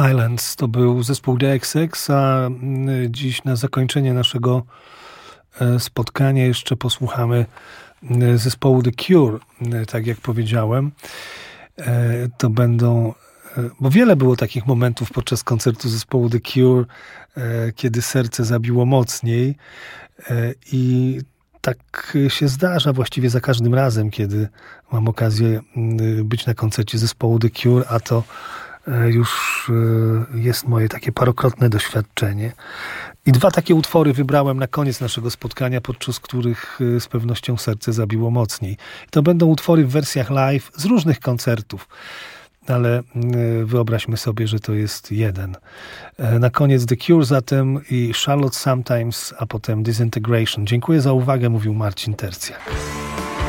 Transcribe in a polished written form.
Islands to był zespół The XX, a dziś na zakończenie naszego spotkania jeszcze posłuchamy zespołu The Cure, tak jak powiedziałem. To będą, bo wiele było takich momentów podczas koncertu zespołu The Cure, kiedy serce zabiło mocniej i tak się zdarza właściwie za każdym razem, kiedy mam okazję być na koncercie zespołu The Cure, a to już jest moje takie parokrotne doświadczenie. I 2 takie utwory wybrałem na koniec naszego spotkania, podczas których z pewnością serce zabiło mocniej. To będą utwory w wersjach live z różnych koncertów, ale wyobraźmy sobie, że to jest jeden. Na koniec The Cure zatem i Charlotte Sometimes, a potem Disintegration. Dziękuję za uwagę, mówił Marcin Tercjak.